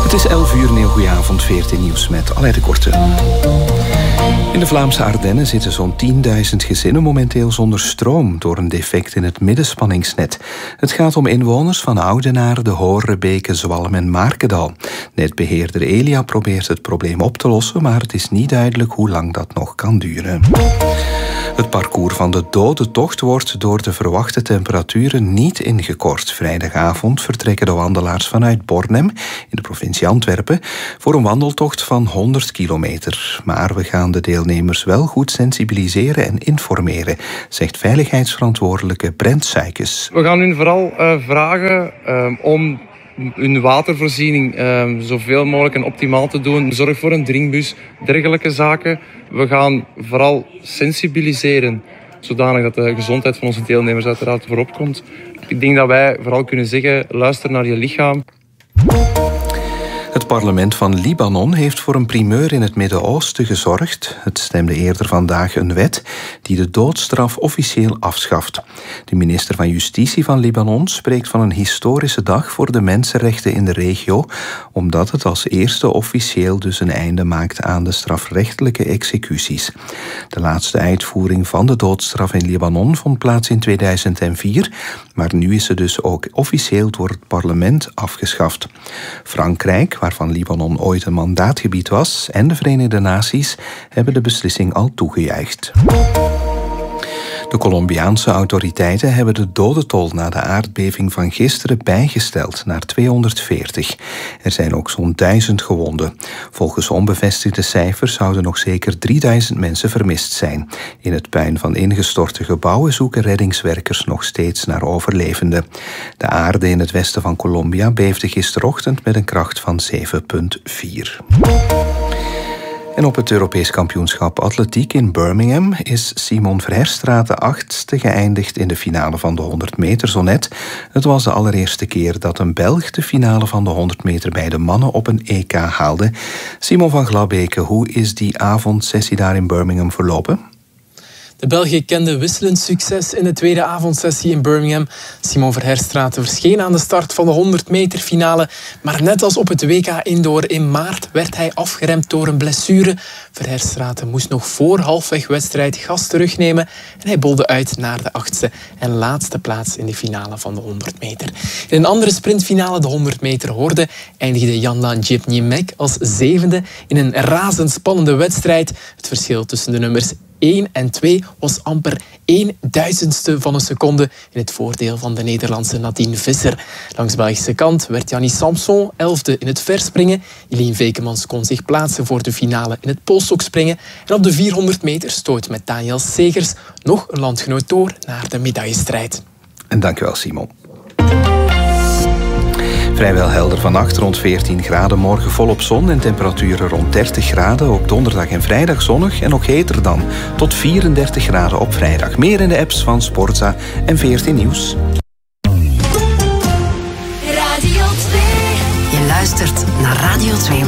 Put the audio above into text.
Het is 11 uur, een heel goede avond, VRT Nieuws met Aleid de Korte. In de Vlaamse Ardennen zitten zo'n 10.000 gezinnen momenteel zonder stroom door een defect in het middenspanningsnet. Het gaat om inwoners van Oudenaarde, De Hoorre, Beke, Zwalm en Markendal. Netbeheerder Elia probeert het probleem op te lossen, maar het is niet duidelijk hoe lang dat nog kan duren. Het parcours van de Dodentocht wordt door de verwachte temperaturen niet ingekort. Vrijdagavond vertrekken de wandelaars vanuit Bornem, in de provincie Antwerpen, voor een wandeltocht van 100 kilometer. Maar we gaan de deelnemers wel goed sensibiliseren en informeren, zegt veiligheidsverantwoordelijke Brent Suikes. We gaan hun vooral vragen om hun watervoorziening zoveel mogelijk en optimaal te doen. Zorg voor een drinkbus, dergelijke zaken. We gaan vooral sensibiliseren, zodanig dat de gezondheid van onze deelnemers uiteraard voorop komt. Ik denk dat wij vooral kunnen zeggen, luister naar je lichaam. Het parlement van Libanon heeft voor een primeur in het Midden-Oosten gezorgd. Het stemde eerder vandaag een wet die de doodstraf officieel afschaft. De minister van Justitie van Libanon spreekt van een historische dag voor de mensenrechten in de regio, omdat het als eerste officieel dus een einde maakt aan de strafrechtelijke executies. De laatste uitvoering van de doodstraf in Libanon vond plaats in 2004, maar nu is ze dus ook officieel door het parlement afgeschaft. Frankrijk, waarvan Libanon ooit een mandaatgebied was, en de Verenigde Naties hebben de beslissing al toegejuicht. De Colombiaanse autoriteiten hebben de dodentol na de aardbeving van gisteren bijgesteld naar 240. Er zijn ook zo'n 1000 gewonden. Volgens onbevestigde cijfers zouden nog zeker 3000 mensen vermist zijn. In het puin van ingestorte gebouwen zoeken reddingswerkers nog steeds naar overlevenden. De aarde in het westen van Colombia beefde gisterochtend met een kracht van 7,4. En op het Europees kampioenschap atletiek in Birmingham is Simon Verherstraete 8e geëindigd in de finale van de 100 meter zonet. Het was de allereerste keer dat een Belg de finale van de 100 meter bij de mannen op een EK haalde. Simon van Glabeke, hoe is die avondsessie daar in Birmingham verlopen? De Belgen kenden wisselend succes in de tweede avondsessie in Birmingham. Simon Verherstraete verscheen aan de start van de 100 meter finale. Maar net als op het WK Indoor in maart werd hij afgeremd door een blessure. Verherstraete moest nog voor halfweg wedstrijd gas terugnemen. En hij bolde uit naar de 8e en laatste plaats in de finale van de 100 meter. In een andere sprintfinale, de 100 meter horde, eindigde Janla Djepnimek als 7e in een razendspannende wedstrijd. Het verschil tussen de nummers 1 en 2 was amper 1/1000ste van een seconde in het voordeel van de Nederlandse Nadine Visser. Langs de Belgische kant werd Jannie Samson 11e in het verspringen. Eline Vekemans kon zich plaatsen voor de finale in het polstokspringen. En op de 400 meter stoot met Daniel Segers nog een landgenoot door naar de medaillestrijd. En dankjewel, Simon. Vrijwel helder vannacht, rond 14 graden. Morgen volop zon en temperaturen rond 30 graden. Ook donderdag en vrijdag zonnig en nog heter dan. Tot 34 graden op vrijdag. Meer in de apps van Sportza en VRT Nieuws. Radio 2. Je luistert naar Radio 2.